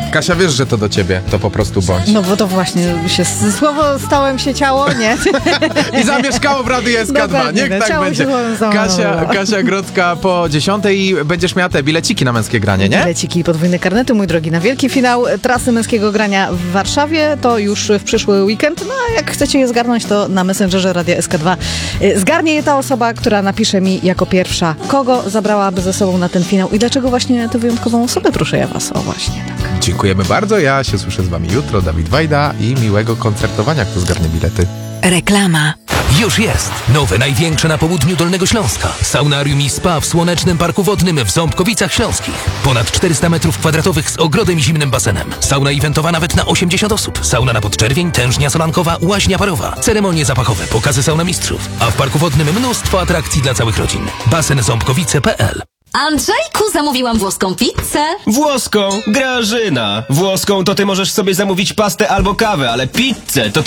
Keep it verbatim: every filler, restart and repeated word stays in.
Kasia, wiesz, że to do ciebie, to po prostu bądź. No bo to właśnie się, słowo stałem się ciało, nie? I zamieszkało w Radiu S K dwa. Dokładnie, Niech tak ciało będzie. się słowem załamało. Kasia, Kasia Grodzka po dziesiątej i będziesz miała te bileciki na męskie granie, nie? Bileciki i podwójne karnety, mój drogi, na wielki finał trasy męskiego grania w Warszawie. To już w przyszły weekend. No a jak chcecie je zgarnąć, to na Messengerze Radia S K dwa zgarnie je ta osoba, która napisze mi jako pierwsza, kogo zabrałaby ze sobą na ten finał i dlaczego właśnie tę wyjątkową osobę, proszę ja was. O właśnie, tak. Dziękujemy bardzo. Ja się słyszę z wami jutro. Dawid Wajda i miłego koncertowania, kto zgarnie bilety. Reklama. Już jest! Nowe, największe na południu Dolnego Śląska. Saunarium i spa w Słonecznym Parku Wodnym w Ząbkowicach Śląskich. Ponad czterysta metrów kwadratowych z ogrodem i zimnym basenem. Sauna eventowa nawet na osiemdziesiąt osób. Sauna na podczerwień, tężnia solankowa, łaźnia parowa. Ceremonie zapachowe, pokazy sauna mistrzów. A w Parku Wodnym mnóstwo atrakcji dla całych rodzin. basen ząbkowice kropka p l. Andrzejku, zamówiłam włoską pizzę. Włoską? Grażyna! Włoską to ty możesz sobie zamówić pastę albo kawę, ale pizzę to